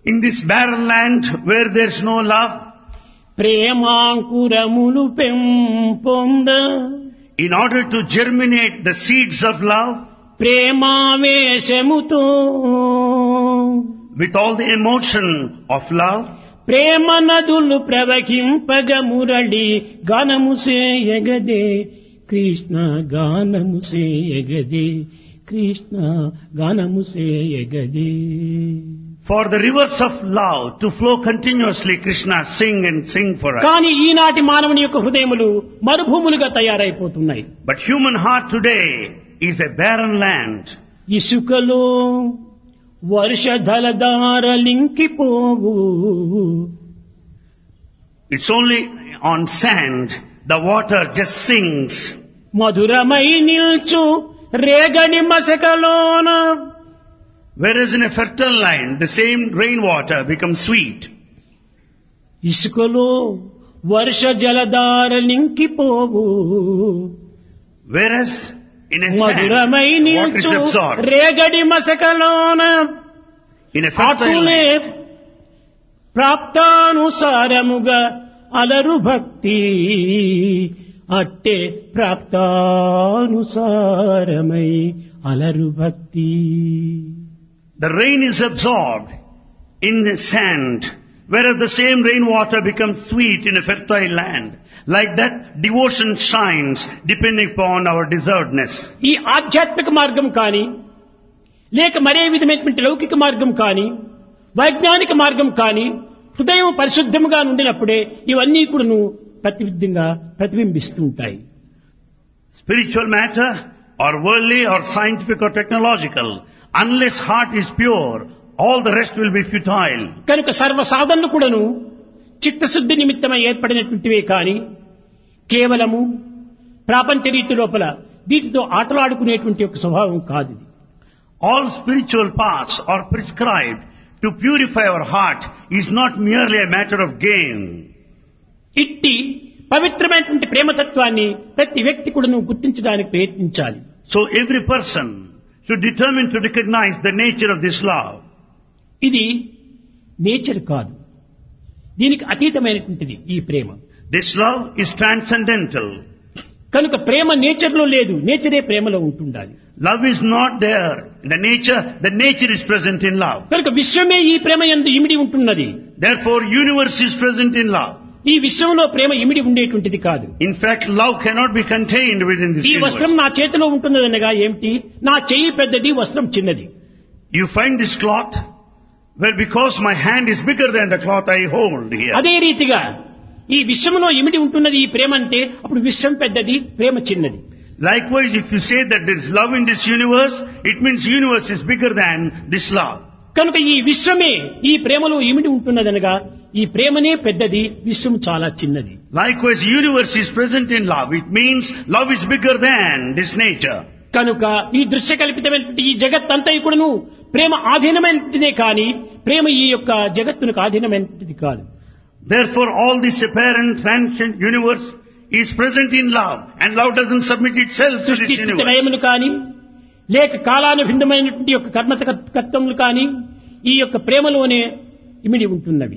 In this barren land where there is no love, ప్రేమాంకురములు పెంపొంద in order to germinate the seeds of love, ప్రేమావేశముతో with all the emotion of love, ప్రేమ నదులు ప్రవహింపగ మురళి గానము సేయగదే కృష్ణ గానము సేయగదే కృష్ణ గానము సేయగదే. for the rivers of love to flow continuously, Krishna, sing and sing for us. కానీ ఈనాటి మానవుని యొక్క హృదయములు మరుభూములుగా తయారైపోతున్నాయి. But human heart today is a barren land. ఇసుకలో వర్షధలధారలింకిపోవు It's only on sand, the water just sings. మధురమై నిల్చు రేగడి మసకలోన Whereas in a fertile land, the same rainwater becomes sweet. ఇసుకలో వర్ష జలధారలింకిపోవు Whereas in a sand, మధురమై water is నిల్చు absorbed. రేగడి మసకలోన In a fertile అటులే land, ప్రాప్తానుసారముగా అలరు భక్తి అట్టే ప్రాప్తానుసారమై అలరు భక్తి. the rain is absorbed in the sand, whereas the same rainwater becomes sweet in a fertile land. Like that, devotion shines depending upon our deservedness. ఈ ఆధ్యాత్మిక మార్గం కానీ లేక మరే విధమైనటువంటి లౌకిక మార్గం కానీ వైజ్ఞానిక మార్గం కానీ హృదయం పరిశుద్ధముగా ఉండినప్పుడే ఇవన్నీ కూడాను ప్రతిబింబిస్తూ ఉంటాయి. Spiritual matter, or worldly, or scientific, or technological, unless heart is pure, all the rest will be futile. కనుక సర్వ సాధనలు కూడాను చిత్తశుద్ధి నిమిత్తమై ఏర్పడినటువంటివే కానీ కేవలము ప్రాపంచ రీతి లోపల వీటితో ఆటలాడుకునేటువంటి ఒక స్వభావం కాదు ఇది. All spiritual paths are prescribed to purify our heart is not merely a matter of gain. ఇట్టి పవిత్రమైనటువంటి ప్రేమతత్వాన్ని ప్రతి వ్యక్తి కూడాను గుర్తించడానికి ప్రయత్నించాలి. So every person should determine to recognize the nature of this love. ఇది నేచర్ కాదు, దీనికి అతీతమైనటువంటిది ఈ ప్రేమ. This love is transcendental. కనుక ప్రేమ నేచర్లో లేదు, నేచరే ప్రేమలో ఉంటుండాలి. Love is not there in the nature is present in love. కనుక విశ్వమే ఈ ప్రేమ యందు ఇమిడి ఉంటున్నది. Therefore, universe is present in love. ఈ విశ్వంలో ప్రేమ ఇమిడి ఉండేటువంటిది కాదు. In fact, love cannot be contained within this ఈ universe. వస్త్రం నా చేతిలో ఉంటున్నదనగా ఏమిటి, నా చెయ్యి పెద్దది, వస్త్రం చిన్నది. You find this cloth, well, because my hand is bigger than the cloth I hold here. అదే రీతిగా ఈ విశ్వంలో ఇమిడి ఉంటున్నది ఈ ప్రేమ అంటే అప్పుడు విశ్వం పెద్దది, ప్రేమ చిన్నది. Likewise, if you say that there is love in this universe, it means universe is bigger than this love. కనుక ఈ విశ్వమే ఈ ప్రేమలో ఇమిడి ఉంటున్నదనగా ఈ ప్రేమనే పెద్దది, విశ్వం చాలా చిన్నది. Likewise, universe is present in love. It means love is bigger than this nature. కనుక ఈ దృశ్య కల్పితమైనటువంటి ఈ జగత్తంతా కూడాను ప్రేమ ఆధీనమైనదే కానీ ప్రేమ ఈ యొక్క జగత్తునికి ఆధీనమైనది కాదు. Therefore, all this apparent transient universe is present in love, and love doesn't submit itself to సృష్టి this స్థితి universe. లయములు కానీ లేక కాలానుభిన్నమైనటువంటి యొక్క కర్మతత్వములు కానీ ఈ యొక్క ప్రేమలోనే ఇమిడి ఉంటున్నవి.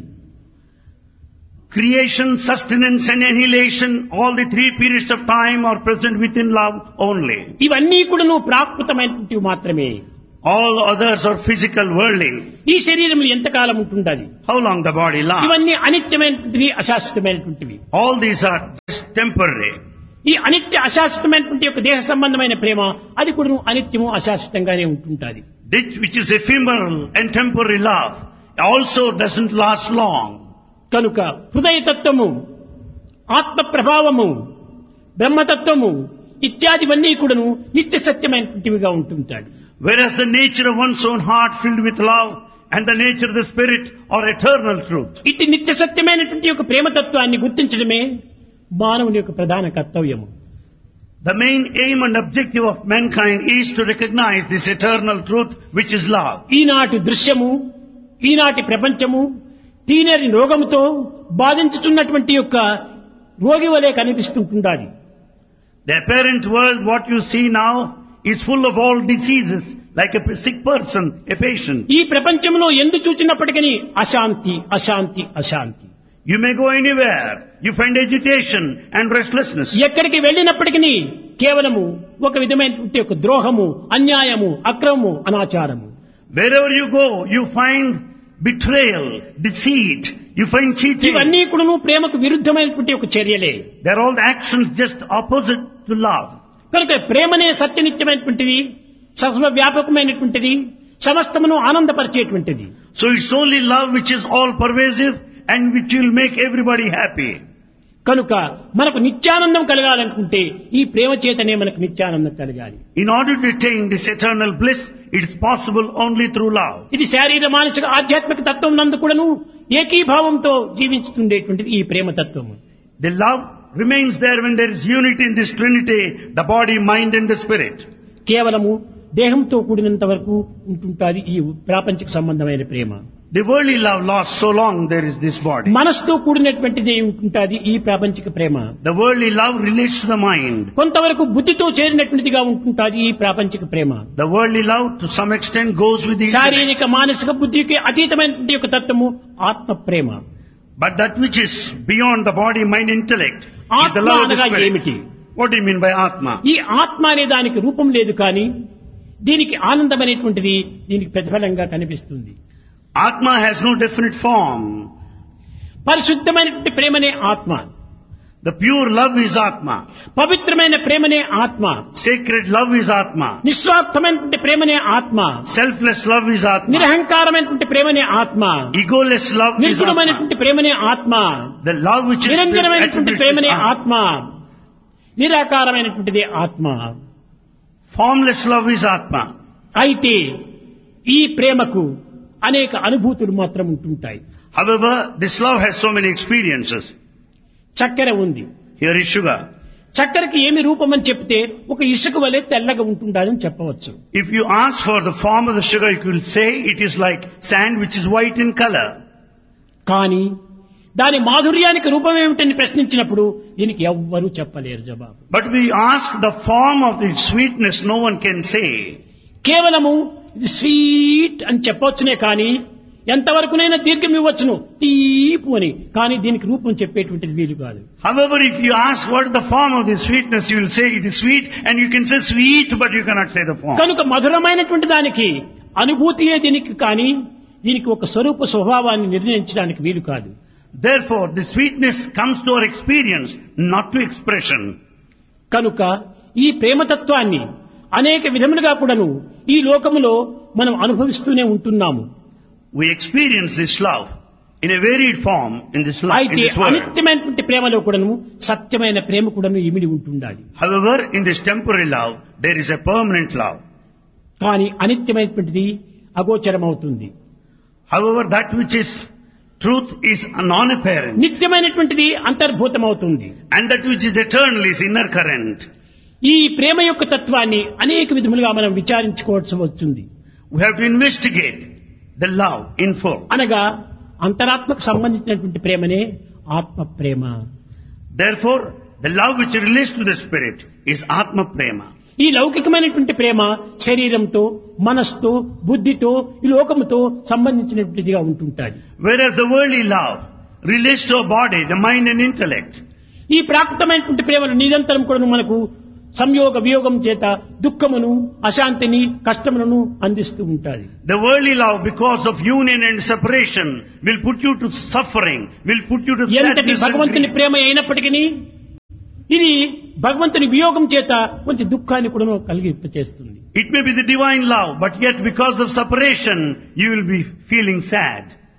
Creation, sustenance and annihilation, all the three periods of time are present within love only. ఇవన్నీ కూడాను ప్రాకృతమైనటువంటివి మాత్రమే. All others are physical, worldly. ఈ శరీరం ఎంతకాలం ఉంటుండాలి? How long the body lasts? ఇవన్నీ అనిత్యమైనటువంటివి, అశాశ్వతమైనటువంటివి. All these are just temporary. ఈ అనిత్య అశాశ్వతమైనటువంటి యొక్క దేహ సంబంధమైన ప్రేమ అది కూడా అనిత్యము అశాశ్వతంగానే ఉంటుంటుంది. This which is ephemeral and temporary love also doesn't last long. కనుక హృదయతత్వము, ఆత్మ ప్రభావము, బ్రహ్మతత్వము ఇత్యాదివన్నీ కూడాను నిత్య సత్యమైనటువంటివిగా ఉంటుంటాడు. Whereas the nature of one's own heart filled with love and the nature of the spirit are eternal truth. ఇట్టి నిత్య సత్యమైనటువంటి యొక్క ప్రేమతత్వాన్ని గుర్తించడమే మానవుని యొక్క ప్రధాన కర్తవ్యము. The main aim and objective of mankind is to recognize this eternal truth which is love. ఈనాటి దృశ్యము, ఈనాటి ప్రపంచము తీనరి రోగముతో బాధించుతున్నటువంటి యొక్క రోగి వలె కనిపిస్తుంటుండాలి. The apparent world, what you see now, is full of all diseases like a sick person, a patient. ఈ ప్రపంచంలో ఎందు చూచినప్పటికీ అశాంతి అశాంతి అశాంతి. You may go anywhere, you find agitation and restlessness. ఎక్కడికి వెళ్ళినప్పటికీ కేవలము ఒక విధమైనటువంటి ఒక ద్రోహము, అన్యాయము, అక్రమము, అనాచారము. Wherever you go, you find betrayal, deceit, you find cheating. ఇవన్నీ కూడా ప్రేమకు విరుద్ధమైనటువంటి ఒక చర్యలే. They're all actions just opposite to love. కనుక ప్రేమనే సత్యనిత్యమైనటువంటిది, సర్వవ్యాపకమైనటువంటిది, సమస్తమును ఆనందపరిచేటువంటిది. So it's only love which is all pervasive and which will make everybody happy. కనుక మనకు నిత్యానందం కలగాలనుకుంటే ఈ ప్రేమ చేతనే మనకు నిత్యానందం కలగాలి. In order to attain this eternal bliss, it is possible only through love. ఇది శారీర మానసిక ఆధ్యాత్మిక తత్వం నందు కూడాను ఏకీభావంతో జీవిస్తుండేటువంటిది ఈ ప్రేమ తత్వము. The love remains there when there is unity in this trinity, the body, mind and the spirit. కేవలము దేహంతో కూడినంత వరకు ఉంటుంటాది ఈ ప్రాపంచిక సంబంధమైన ప్రేమ. The worldly love lasts so long there is this body. మనసుతో కూడినటువంటిది ఉంటుంటాది ఈ ప్రాపంచిక ప్రేమ. The worldly love relates to the mind. కొంతవరకు బుద్ధితో చేరినటువంటిదిగా ఉంటుంటాది ఈ ప్రాపంచిక ప్రేమ. The worldly love to some extent goes with the intellect. శారీరక మానసిక బుద్ధికి అతీతమైనటువంటి ఒక తత్వము ఆత్మ ప్రేమ. But that which is beyond the body, mind, intellect is the ఆత్మ love of the అనగా spirit. ఏమిటి? What do you mean by Atma? ఈ ఆత్మ అనే దానికి రూపం లేదు కానీ దీనికి ఆనందం అనేటువంటిది దీనికి ప్రతిఫలంగా కనిపిస్తుంది. Atma has no definite form. పరిశుద్ధమైనటువంటి ప్రేమనే ఆత్మ. The pure love is Atma. పవిత్రమైన ప్రేమనే ఆత్మ. Sacred love is Atma. నిస్వార్థమైనటువంటి ప్రేమనే ఆత్మ. Selfless love is Atma. నిరహంకారమైనటువంటి ప్రేమనే ఆత్మ. Egoless love is Atma. నిర్గుణమైనటువంటి ప్రేమనే ఆత్మ. The love which is నిరంజనమైనటువంటి ప్రేమనే attributes ఆత్మ. నిరాకారమైనటువంటిది ఆత్మ. Formless love is Atma. అయితే ఈ ప్రేమకు అనేక అనుభూతులు మాత్రం ఉంటుంటాయి. However, this love has so many experiences. చక్కెర ఉంది. Here is sugar. చక్కెరకి ఏమి రూపం అని చెప్తే ఒక ఇసుక వలె తెల్లగా ఉంటుందని చెప్పవచ్చు. If you ask for the form of the sugar, you will say it is like sand which is white in color. కానీ దాని మాధుర్యానికి రూపం ఏమిటని ప్రశ్నించినప్పుడు దీనికి ఎవ్వరూ చెప్పలేరు జవాబు. But we ask the form of the sweetness, no one can say. కేవలము ఇది స్వీట్ అని చెప్పవచ్చునే కానీ ఎంతవరకునైనా దీర్ఘం ఇవ్వచ్చును తీపు అని, కానీ దీనికి రూపం చెప్పేటువంటిది వీలు కాదు. However, if you ask what is the form of the sweetness, you will say it is sweet, and you can say sweet, but you cannot say the form. కనుక మధురమైనటువంటి దానికి అనుభూతియే దీనికి కానీ దీనికి ఒక స్వరూప స్వభావాన్ని నిర్ణయించడానికి వీలు కాదు. Therefore, the sweetness comes to our experience, not to expression. కనుక ఈ ప్రేమతత్వాన్ని అనేక విధములుగా కూడాను ఈ లోకములో మనం అనుభవిస్తూనే ఉంటున్నాము. We experience this love in a varied form in this life, in అయితే this world. అనిత్యమైనటువంటి ప్రేమలో కూడాను సత్యమైన ప్రేమ కూడాను ఇమిడి ఉంటుండాలి. However, in this temporary love, there is a permanent love. కానీ అనిత్యమైనటువంటిది అగోచరమవుతుంది. However, that which is truth is non-apparent, నిత్యమైనటువంటిది అంతర్భూతమవుతుంది. and that which is eternal is inner current. ఈ ప్రేమ యొక్క తత్వాన్ని అనేక విధములుగా మనం విచారించుకోవాల్సి వస్తుంది. We have to investigate the love in full. అనగా అంతరాత్మకు సంబంధించినటువంటి ప్రేమనే ఆత్మ ప్రేమ. Therefore, the love which relates to the spirit is Atma Prema. ఈ లౌకికమైనటువంటి ప్రేమ శరీరంతో, మనస్సుతో, బుద్ధితో, ఈ లోకముతో సంబంధించినటువంటిదిగా ఉంటుంటాది. Whereas the worldly love relates to a body, the mind and intellect. ఈ ప్రాకృతమైనటువంటి ప్రేమను నిరంతరం కూడా మనకు సంయోగ వియోగం చేత దుఃఖమును, అశాంతిని, కష్టములను అందిస్తూ ఉంటాది. The worldly love, because of union and separation, will put you to suffering, will put you to ఎంతటి sadness and భగవంతుని grief. ప్రేమ అయినప్పటికీ ఇది భగవంతుని వియోగం చేత కొంచెం దుఃఖాన్ని కూడా కలిగింపచేస్తుంది. It may be the divine love, but yet because of separation, you will be feeling sad.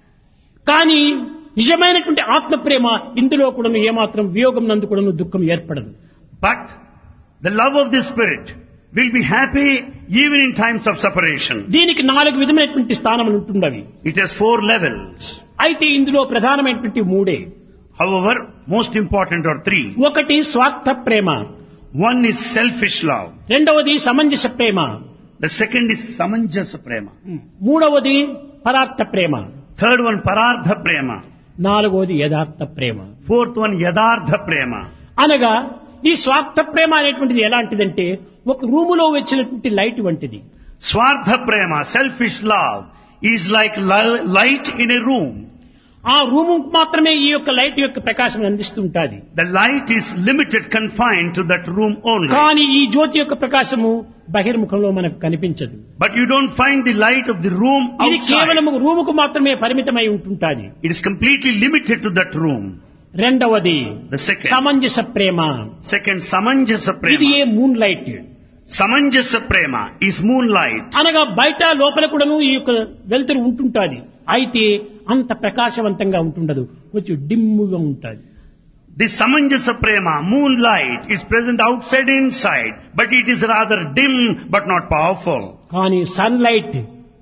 కానీ నిజమైనటువంటి ఆత్మ ప్రేమ ఇందులో కూడా ఏమాత్రం వియోగం నందు కూడా దుఃఖం ఏర్పడదు. But the love of the spirit will be happy even in times of separation. దీనికి 4 విధమైనటువంటి స్థానములు ఉంటున్నవి. It has 4 levels. అయితే ఇందులో ప్రధానమైనటువంటి 3. However, most important are 3. ఒకటి స్వార్థ ప్రేమ, One is selfish love. రెండవది సమంజస ప్రేమ, The second is samanjasa prema. మూడవది పరార్థ ప్రేమ, Third one parardha prema. నాలుగవది యథార్థ ప్రేమ. Fourth one yadardha prema. అనగా ఈ స్వార్థ ప్రేమ అనేటువంటిది ఎలాంటిదంటే ఒక రూములో వచ్చినటువంటి లైట్ వంటిది. Swartha prema, selfish love, is like light in a room. ఆ రూము మాత్రమే ఈ యొక్క లైట్ యొక్క ప్రకాశం అందిస్తుంటాది. The light is limited, confined to that room only. కానీ ఈ జ్యోతి యొక్క ప్రకాశము బహిర్ముఖంలో మనకు కనిపించదు. But you don't find the light of the room ఇది outside. కేవలం రూముకు మాత్రమే పరిమితమై ఉంటుంటాది. It is completely limited to that room. రెండవది The second. సమంజస Prema. Second, samanjasa ఇది prema. A moon light. Samanjasa prema is moonlight. అనగా బయట లోపల కూడాను ఈ యొక్క వెలుతురు ఉంటుంటాది. అయితే అంత ప్రకాశవంతంగా ఉంటుండదు, కొంచెం డిమ్ముగా ఉంటుంది. This samanjasa prema, moonlight, is present outside and inside, but it is rather dim but not powerful. కానీ సన్లైట్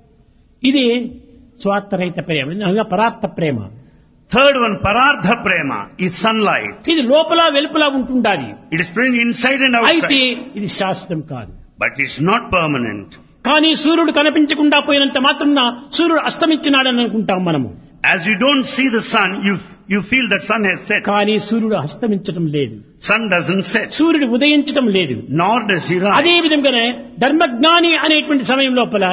ఇది స్వార్థరహిత ప్రేమ, అనగా పరార్థ ప్రేమ. Third one, parardha prema, is sunlight. ఇది లోపల వెలుపల ఉంటుండాలి. It is present inside and అయితే outside, ఇది శాశ్వతం కాదు. but it's not permanent. కానీ సూర్యుడు కనిపించకుండా పోయినంత మాత్రాన సూర్యుడు అస్తమించినాడని అనుకుంటాం మనము. As you don't see the sun, you feel that sun has set. కానీ సూర్యుడు అస్తమించడం లేదు, Sun doesn't set, సూర్యుడు ఉదయించడం లేదు. nor does he అదే rise. విధంగానే ధర్మజ్ఞాని అనేటువంటి సమయం లోపల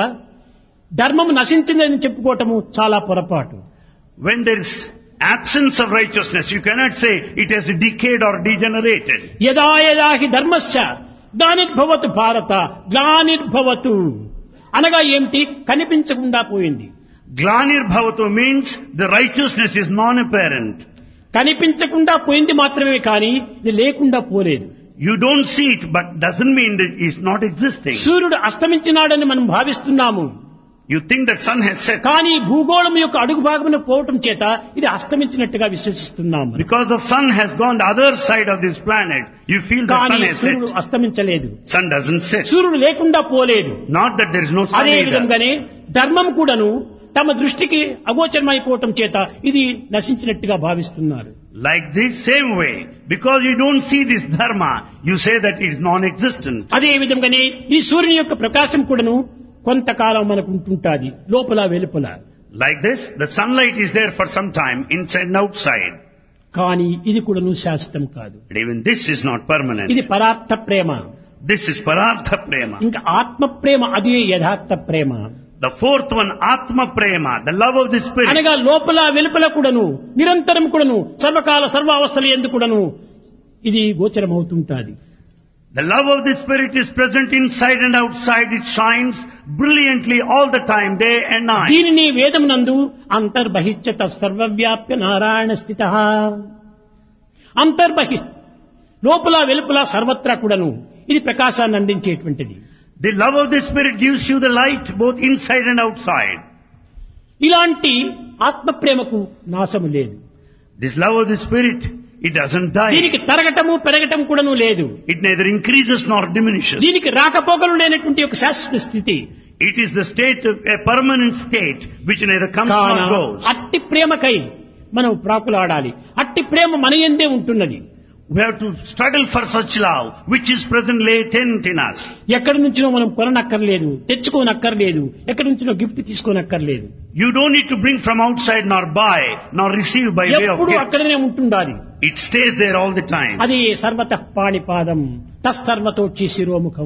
ధర్మము నశించిందని చెప్పుకోవటము చాలా పొరపాటు. When there is absence of righteousness, you cannot say it has decayed or degenerated. యదా యదా హి ధర్మస్య గ్లానిర్భవతు భారత గ్లానిర్భవతు అనగా ఏమిటి? కనిపించకుండా పోయింది. Glanir bhavatu means the righteousness is non-apparent. కనిపించకుండా పోయింది మాత్రమే కానీ ఇది లేకుండా పోలేదు. You don't see it, but doesn't mean that it's not existing. సూర్యుడు అస్తమించినాడని మనం భావిస్తున్నాము. You think that sun has set. కానీ భూగోళం యొక్క అడుగు భాగమున పోవటం చేత ఇది అస్తమించినట్టుగా విశ్వసిస్తున్నాము. Because the sun has gone the other side of this planet, you feel the కానీ sun has సూర్యుడు set. అస్తమించలేదు, Sun doesn't set. సూర్యుడు లేకుండా పోలేదు. Not that there is no sun అదే either. విధంగానే ధర్మం కూడాను తమ దృష్టికి అగోచరమైపోవటం చేత ఇది నశించినట్టుగా భావిస్తున్నారు. Like this same way, because you don't see this dharma, you say that it is non-existent. అదే విధంగానే ఈ సూర్యుని యొక్క ప్రకాశం కూడాను కొంతకాలం మనకు ఉంటుంటాది, లోపల వెలుపల. Like this, the sunlight is there for some time, inside and outside. కానీ ఇది కూడాను శాశ్వతం కాదు. But even this is not permanent. ఇది పరార్థ ప్రేమ. This is parartha prema. ఇంకా ఆత్మ ప్రేమ, అదే యథార్థ ప్రేమ. The fourth one, atma prema, the love of the spirit. అనగా లోపల వెలుపల కూడాను నిరంతరం కూడాను సర్వకాల సర్వావస్థల యందు కూడాను ఇది గోచరమవుతుంటాది. The love of the spirit is present inside and outside. It shines brilliantly all the time, day and night. దీనిని వేదమునందు అంతర్బహిష్యత సర్వవ్యాప్య నారాయణ స్థితః. అంతర్బహి లోపల వెలుపల సర్వత్రా కూడాను ఇది ప్రకాశాన్ని అందించేటువంటిది. The love of the spirit gives you the light both inside and outside. ఇలాంటి ఆత్మ ప్రేమకు నాశము లేదు. This love of the spirit, it doesn't die. దీనికి తరగటము పెరగటం కూడాను లేదు. It neither increases nor diminishes. దీనికి రాకపోకలు లేనటువంటి ఒక శాశ్వత స్థితి. It is the state of a permanent state which neither comes కాన nor goes. అట్టి ప్రేమకై మనం ప్రాకులాడాలి. అట్టి ప్రేమ మన యందే ఉంటున్నది. We have to struggle for such love which is present latent in us. ఎక్కడి నుంచినో మనం కొననక్కర్లేదు, తెచ్చుకోనక్కర్లేదు, ఎక్కడి నుంచినో gift తీసుకోనక్కర్లేదు. You don't need to bring from outside nor buy nor receive by way of ఎప్పుడు gift. అక్కడనే ఉంటుండాలి. It stays there all the time. అది సర్వతః పాణిపాదం తస్సర్వతోచ్చి శిరోముఖం.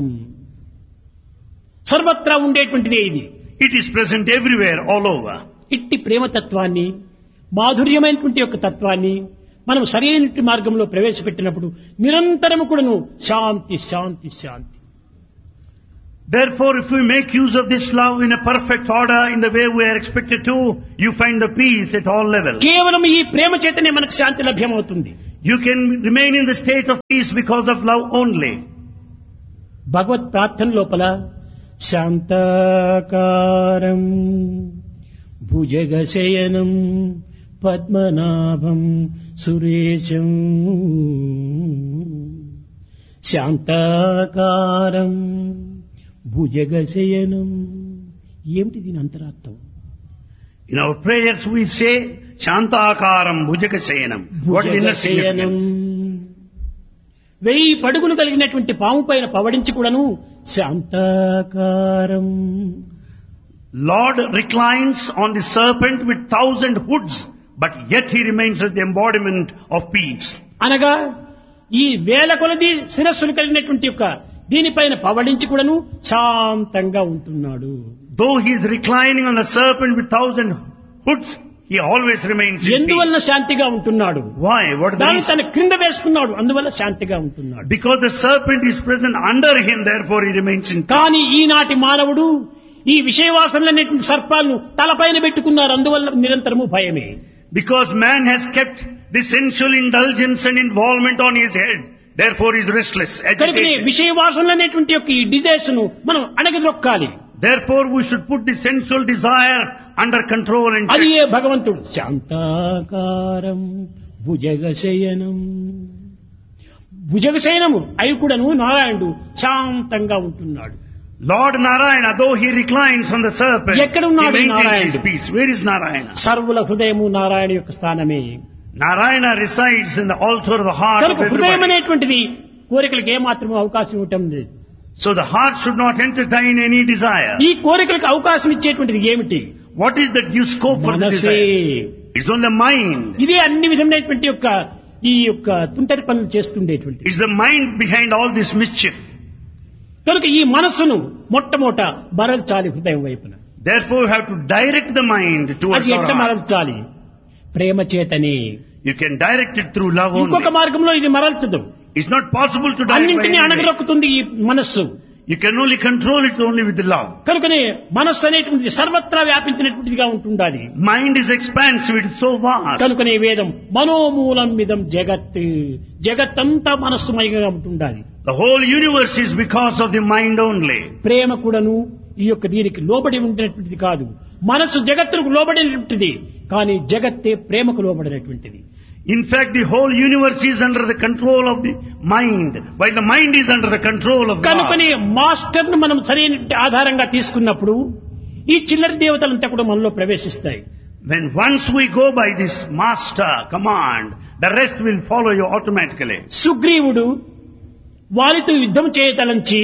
సర్వత్రా ఉండేటువంటిదే ఇది. It is present everywhere, all over. ఇట్టి ప్రేమతత్వాన్ని, మాధుర్యమైనటువంటి యొక్క తత్వాన్ని మనం సరైన మార్గంలో ప్రవేశపెట్టినప్పుడు నిరంతరము కూడాను శాంతి శాంతి శాంతి. Therefore, if we make use of this love in a perfect order, in the way we are expected to, you find the peace at all levels. కేవలం ఈ ప్రేమ చేతనే మనకు శాంతి లభ్యమవుతుంది. You can remain in the state of peace because of love only. భగవత్ ప్రార్థన లోపల శాంతాకారం భుజగశయనం పద్మనాభం సురేశం శాంతాకారం భుజగశయనం. ఏమిటి దీని అంతరార్థం? In our prayers we say, Shantakaram Bhujakasayanam. What is the inner భుజగశయనం. significance? 1000 పడుగులు కలిగినటువంటి పాము పైన పవడించి కూడాను శాంతాకారం. Lord reclines on the serpent with 1000 hoods, but yet he remains as the embodiment of peace. అనగా ఈ వేల కొలది శిరస్సులు కలిగినటువంటి యొక్క దీనిపైన పవళించి కూడాను శాంతంగా ఉంటున్నాడు. Though he is reclining on the serpent with 1,000 hoods, he always remains in ఎందువల్ల peace. శాంతిగా ఉంటున్నాడు? Why? What is the దాన్ని reason? తన క్రింద వేసుకున్నాడు, అందువల్ల శాంతిగా ఉంటున్నాడు. Because the serpent is present under him, therefore he remains in peace. కానీ ఈనాటి మానవుడు ఈ విషయవాసనలనేటువంటి సర్పాలను తలపైన పెట్టుకున్నారు, అందువల్ల నిరంతరము భయమే. Because man has kept the sensual indulgence and involvement on his head, therefore he is restless, కనుకనే agitated. విషయవాసనలనేటువంటి యొక్క ఈ డిజైర్స్ ను మనం అణగదొక్కాలి. Therefore we should put the sensual desire under control and అది check. ఏ భగవంతుడు శాంతాకారం భుజగశయనం. భుజగశయనము అయి కూడాను నారాయణుడు శాంతంగా ఉంటున్నాడు. Lord Narayana, though he reclines on the serpent, ఎక్కడ he ఉన్నాడు maintains his నారాయణుడు? peace. Where is Narayana? సర్వుల హృదయము నారాయణ యొక్క స్థానమే. Narayana resides in the altar of the heart of కనుక హృదయం everybody. అనేటువంటిది కోరికలకు ఏమాత్రం అవకాశం ఇవ్వటం లేదు. So the heart should not entertain any desire. ఈ కోరికలకు అవకాశం ఇచ్చేటువంటిది ఏమిటి? What is that due scope for the మనసే. desire? It's on the mind. ఇదే అన్ని విధమైనటువంటి యొక్క ఈ యొక్క తుంటరి పనులు చేస్తుండేటువంటి. It's the mind behind all this mischief. కనుక ఈ మనస్సును మొట్టమొదట మరల్చాలి హృదయం వైపున. Therefore you have to direct the mind towards అది our ఎట్లా heart. మరల్చాలి? Prema చేతని. You can direct it through love ఇంకొక only. మార్గంలో ఇది మరల్చదు. It's not possible to direct by అన్నింటినీ any way. అణగరొక్కుతుంది ఈ మనస్సు. You can only control it only with the love. కనుకనే మనస్సు అనేటువంటిది సర్వత్రా వ్యాపించినటువంటిదిగా ఉంటుండాలి. Mind is expansive, it is so vast. కనుకనే వేదం మనోమూలం మిదం జగత్, జగత్తంతా మనస్సుమయంగా ఉంటుండాలి. The whole universe is because of the mind only. ప్రేమ కూడాను ఈ యొక్క దీనికి లోబడి ఉండినటువంటిది కాదు. మనస్సు జగత్తుకు లోబడినటువంటిది, కానీ జగత్తే ప్రేమకు లోబడినటువంటిది. In fact, the whole universe is under the control of the mind, while the mind is under the control of God. కనుకనే మాస్టర్ ను మనం సరైన ఆధారంగా తీసుకున్నప్పుడు ఈ చిల్లర దేవతలంతా కూడా మనలో ప్రవేశిస్తాయి. When once we go by this master command, the rest will follow you automatically. సుగ్రీవుడు వారితో యుద్ధం చేయతలంచి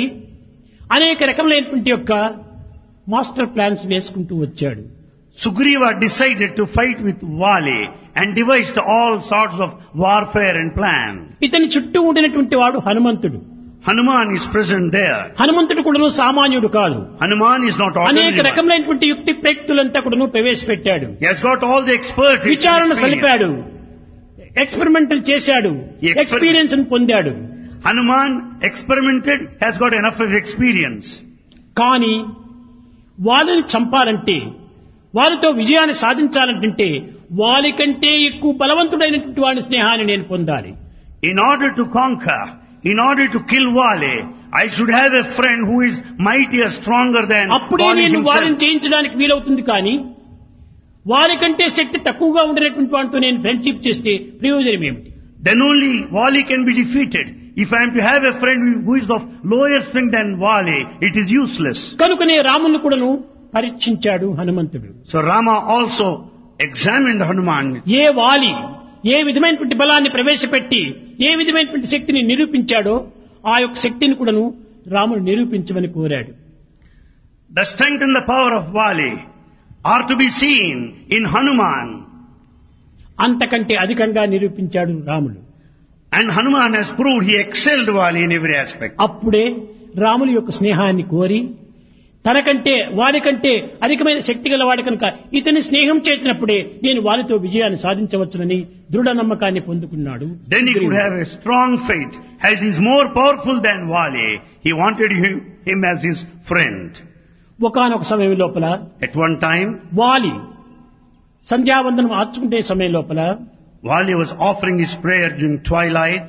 అనేక రకములైనటువంటి యొక్క మాస్టర్ ప్లాన్స్ వేసుకుంటూ వచ్చాడు. Sugriva decided to fight with Vali and devised all sorts of warfare and plan. ఇతని చుట్టూ ఉండినటువంటి వాడు హనుమంతుడు. Hanuman is present there. హనుమంతుడు కూడాను సామాన్యుడు కాదు. Hanuman is not అనేక ordinary. రకములైనటువంటి యుక్తి ప్రయుక్తులంతా కూడాను ప్రవేశపెట్టాడు. He has got all the expertise. విచారణ and experience. సలిపాడు, ఎక్స్పెరిమెంటల్ చేశాడు, ఎక్స్పీరియన్స్ పొందాడు. Hanuman experimented, has got enough of experience. కానీ వాళ్ళని చంపాలంటే, వారితో విజయాన్ని సాధించాలంటే వారికంటే ఎక్కువ బలవంతుడైనటువంటి వాడి స్నేహాన్ని నేను పొందాలి. In order to conquer, in order to kill Vali, I should have a friend who is mightier, stronger than అప్పుడే Vali నేను వారిని himself. జయించడానికి వీలవుతుంది. కానీ వారికంటే శక్తి తక్కువగా ఉండేటువంటి వాడితో నేను ఫ్రెండ్షిప్ చేస్తే ప్రయోజనం ఏమిటి? Then only Vali can be defeated. If I am to have a friend who is of lower strength than Vali, it is useless. కనుకనే రాముని కూడాను పరీక్షించాడు హనుమంతుడు. So Rama also examined Hanuman. ఏ వాలి ఏ విధమైనటువంటి బలాన్ని ప్రవేశపెట్టి ఏ విధమైనటువంటి శక్తిని నిరూపించాడో ఆ యొక్క శక్తిని కూడాను రాముడు నిరూపించమని కోరాడు. The strength and the power of Vali are to be seen in Hanuman. అంతకంటే అధికంగా నిరూపించాడు రాముడు. And Hanuman has proved he excelled Vali in every aspect. అప్పుడే రాముని యొక్క స్నేహాన్ని కోరి తనకంటే వారికంటే అధికమైన శక్తి గల వాడి కనుక ఇతని స్నేహం చేసినప్పుడే నేను వారితో విజయాన్ని సాధించవచ్చునని దృఢ నమ్మకాన్ని పొందుకున్నాడు. Then he could have a strong faith. As he is more powerful than Vali, he wanted him as his friend. ఒకానొక సమయం లోపల At one time, వాలి సంధ్యావందనం ఆర్చుకునే సమయం లోపల Vali was offering his prayer during twilight.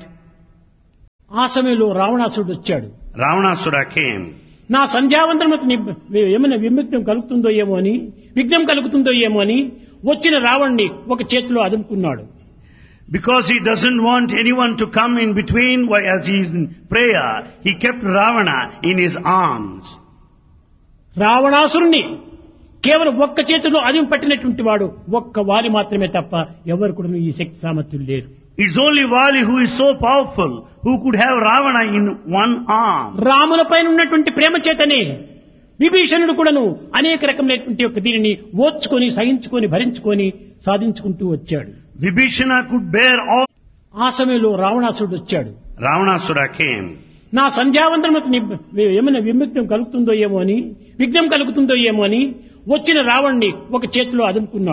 ఆ సమయంలో రావణాసురుడు వచ్చాడు. Ravanasura came. నా సంధ్యావందనకు ఏమైనా విముక్తం కలుగుతుందో ఏమో అని, విఘ్నం కలుగుతుందో ఏమో అని వచ్చిన రావణ్ణి ఒక చేతిలో అదుముకున్నాడు. Because he doesn't want anyone to come in between as he is in prayer, he kept Ravana in his arms. రావణాసురుణ్ణి కేవలం ఒక్క చేతిలో అదిం పట్టినటువంటి వాడు ఒక్క వాలి మాత్రమే తప్ప ఎవరు కూడా ఈ శక్తి సామర్థ్యులు లేరు. It's only Vali who is so powerful who could have Ravana in one arm. రాముల పైన ఉన్నటువంటి ప్రేమ చేతనే విభీషణుడు కూడాను అనేక రకమైనటువంటి యొక్క దీనిని ఓర్చుకొని సహించుకొని భరించుకొని సాధించుకుంటూ వచ్చాడు. Vibhishana could bear all. ఆ సమయంలో రావణాసురుడు వచ్చాడు. Ravanasura came. నా సంధ్యావందనకు ఏమైనా విముక్తం కలుగుతుందో ఏమో అని, విఘ్నం కలుగుతుందో ఏమో అని వచ్చిన రావణ్ణి ఒక చేతిలో అదుముకున్నాడు.